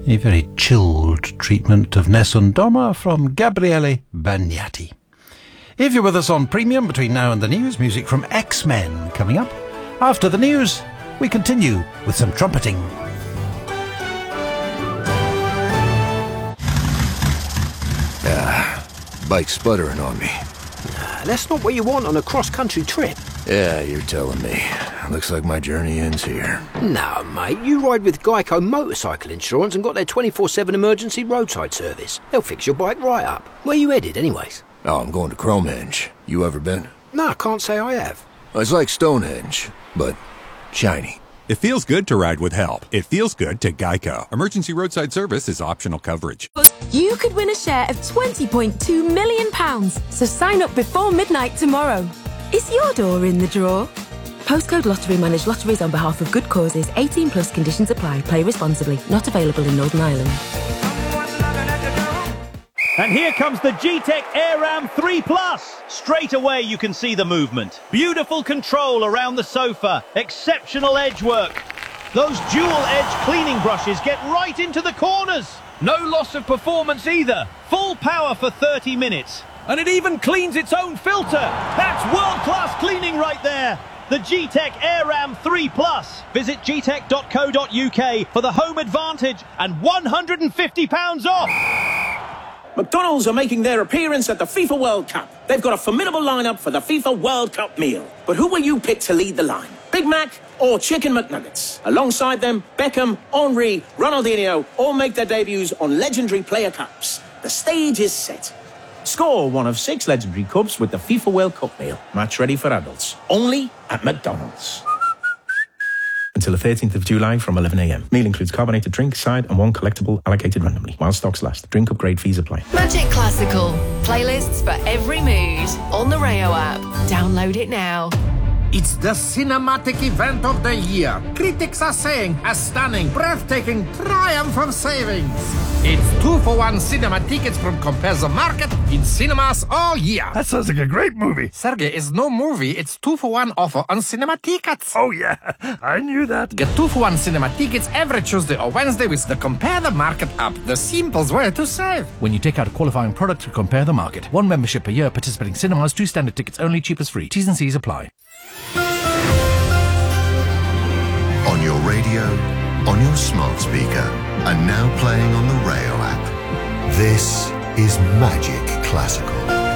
A very chilled treatment of Nessun Dorma from Gabriele Bagnati. If you're with us on Premium between now and the news, music from X-Men coming up. After the news, we continue with some trumpeting. Bike sputtering on me. That's not what you want on a cross-country trip. Yeah, you're telling me. Looks like my journey ends here. No, mate, you ride with Geico Motorcycle Insurance and got their 24/7 emergency roadside service. They'll fix your bike right up. Where you headed, anyways? Oh, I'm going to Cromhenge. You ever been? No, I can't say I have. It's like Stonehenge, but shiny. It feels good to ride with help. It feels good to Geico. Emergency roadside service is optional coverage. You could win a share of £20.2 million, so sign up before midnight tomorrow. Is your door in the drawer? Postcode Lottery manage lotteries on behalf of good causes. 18 plus conditions apply. Play responsibly. Not available in Northern Ireland. And here comes the G-Tech AirRam 3 Plus. Straight away you can see the movement. Beautiful control around the sofa. Exceptional edge work. Those dual-edge cleaning brushes get right into the corners. No loss of performance either. Full power for 30 minutes. And it even cleans its own filter. That's world-class cleaning right there. The G-Tech AirRam 3 Plus. Visit gtech.co.uk for the home advantage and £150 off. McDonald's are making their appearance at the FIFA World Cup. They've got a formidable lineup for the FIFA World Cup meal. But who will you pick to lead the line? Big Mac or Chicken McNuggets? Alongside them, Beckham, Henry, Ronaldinho all make their debuts on legendary player cups. The stage is set. Score one of 6 legendary cups with the FIFA World Cup meal. Match ready for adults. Only at McDonald's. Until the 13th of July from 11 a.m. Meal includes carbonated drink, side and one collectible allocated randomly. While stocks last. Drink upgrade fees apply. Magic Classical. Playlists for every mood. On the Rayo app. Download it now. It's the cinematic event of the year. Critics are saying a stunning, breathtaking triumph of savings. It's 2-for-1 cinema tickets from Compare the Market in cinemas all year. That sounds like a great movie. Sergey, it's no movie. It's 2-for-1 offer on cinema tickets. Oh, yeah. I knew that. Get 2-for-1 cinema tickets every Tuesday or Wednesday with the Compare the Market app. The simplest way to save. When you take out a qualifying product to Compare the Market. 1 membership per year. Participating cinemas. 2 standard tickets only. Cheapest free. T's and C's apply. On your radio, on your smart speaker, and now playing on the Rayo app. This is Magic Classical.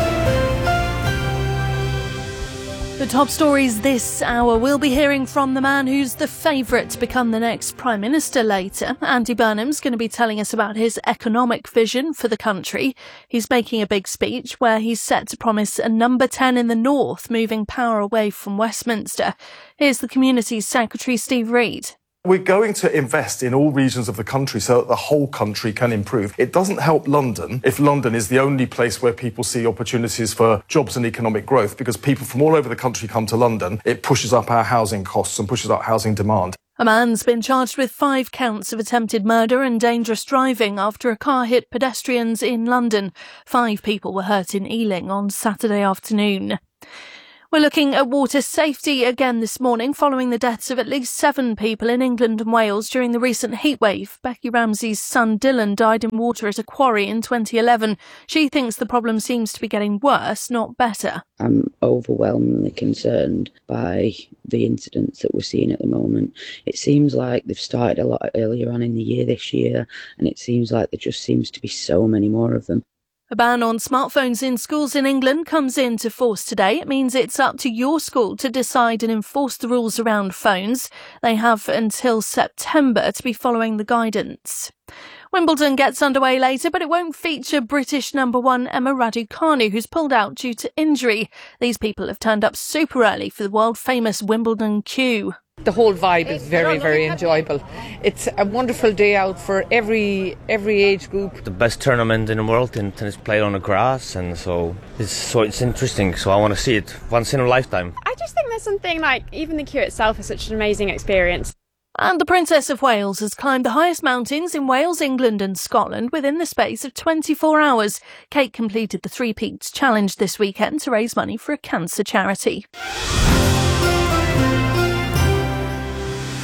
The top stories this hour. We'll be hearing from the man who's the favourite to become the next Prime Minister later. Andy Burnham's going to be telling us about his economic vision for the country. He's making a big speech where he's set to promise a number 10 in the north, moving power away from Westminster. Here's the Communities Secretary, Steve Reid. We're going to invest in all regions of the country so that the whole country can improve. It doesn't help London if London is the only place where people see opportunities for jobs and economic growth, because people from all over the country come to London. It pushes up our housing costs and pushes up housing demand. A man's been charged with 5 counts of attempted murder and dangerous driving after a car hit pedestrians in London. 5 people were hurt in Ealing on Saturday afternoon. We're looking at water safety again this morning following the deaths of at least 7 people in England and Wales during the recent heatwave. Becky Ramsey's son Dylan died in water at a quarry in 2011. She thinks the problem seems to be getting worse, not better. I'm overwhelmingly concerned by the incidents that we're seeing at the moment. It seems like they've started a lot earlier on in the year this year, and it seems like there just seems to be so many more of them. A ban on smartphones in schools in England comes into force today. It means it's up to your school to decide and enforce the rules around phones. They have until September to be following the guidance. Wimbledon gets underway later, but it won't feature British number 1 Emma Raducanu, who's pulled out due to injury. These people have turned up super early for the world-famous Wimbledon queue. The whole vibe is very, very enjoyable. It's a wonderful day out for every age group. The best tournament in the world in tennis played on the grass, and so it's interesting. So I want to see it once in a lifetime. I just think there's something like even the queue itself is such an amazing experience. And the Princess of Wales has climbed the highest mountains in Wales, England and Scotland within the space of 24 hours. Kate completed the Three Peaks Challenge this weekend to raise money for a cancer charity.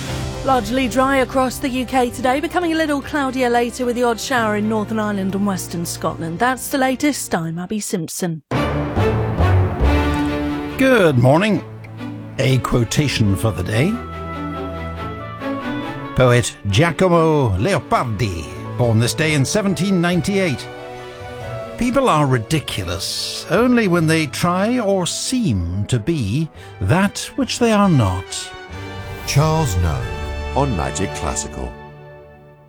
Largely dry across the UK today, becoming a little cloudier later with the odd shower in Northern Ireland and Western Scotland. That's the latest. I'm Abby Simpson. Good morning. A quotation for the day. Poet Giacomo Leopardi, born this day in 1798. People are ridiculous only when they try or seem to be that which they are not. Charles Noe on Magic Classical.